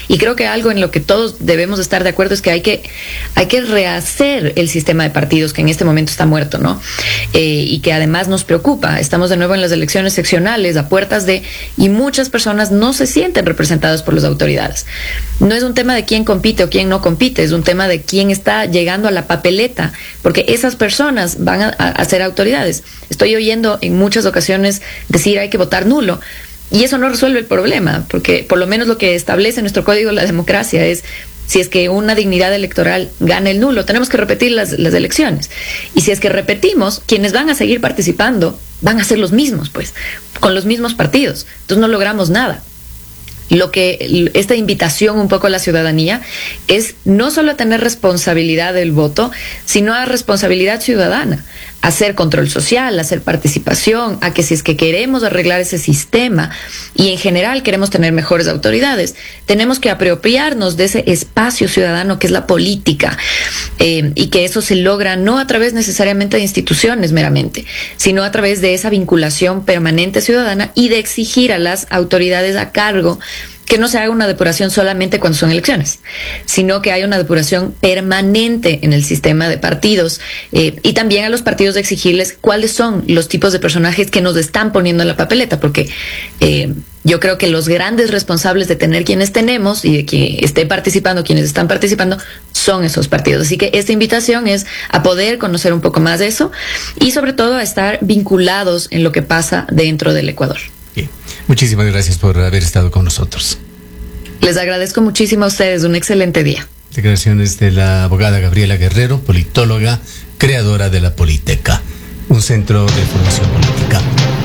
Y creo que algo en lo que todos debemos estar de acuerdo es que hay que rehacer el sistema de partidos que en este momento está muerto, ¿no? Y que además nos preocupa. Estamos de nuevo en las elecciones seccionales a puertas de, y muchas personas no se sienten representadas por las autoridades. No es un tema de quién compite o quién no compite, es un tema de quién está llegando a la papeleta, porque esas personas van a ser autoridades. Estoy oyendo en muchas ocasiones decir hay que votar nulo, y eso no resuelve el problema, porque por lo menos lo que establece nuestro código de la democracia es, si es que una dignidad electoral gana el nulo, tenemos que repetir las elecciones. Y si es que repetimos, quienes van a seguir participando van a ser los mismos, pues, con los mismos partidos. Entonces no logramos nada. Esta invitación un poco a la ciudadanía es no solo a tener responsabilidad del voto, sino a responsabilidad ciudadana, a hacer control social, a hacer participación, a que si es que queremos arreglar ese sistema y en general queremos tener mejores autoridades, tenemos que apropiarnos de ese espacio ciudadano que es la política, y que eso se logra no a través necesariamente de instituciones meramente, sino a través de esa vinculación permanente ciudadana y de exigir a las autoridades a cargo que no se haga una depuración solamente cuando son elecciones, sino que haya una depuración permanente en el sistema de partidos, y también a los partidos de exigirles cuáles son los tipos de personajes que nos están poniendo en la papeleta, porque yo creo que los grandes responsables de tener quienes tenemos y de que esté participando, quienes están participando, son esos partidos. Así que esta invitación es a poder conocer un poco más de eso y sobre todo a estar vinculados en lo que pasa dentro del Ecuador. Bien. Muchísimas gracias por haber estado con nosotros. Les agradezco muchísimo a ustedes. Un excelente día. Declaraciones de la abogada Gabriela Guerrero, politóloga, creadora de la Politeca, un centro de formación política.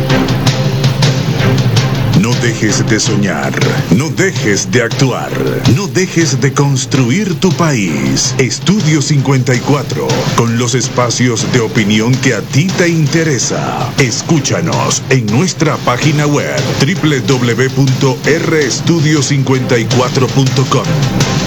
No dejes de soñar, no dejes de actuar, no dejes de construir tu país. Estudio 54, con los espacios de opinión que a ti te interesa. Escúchanos en nuestra página web www.restudio54.com.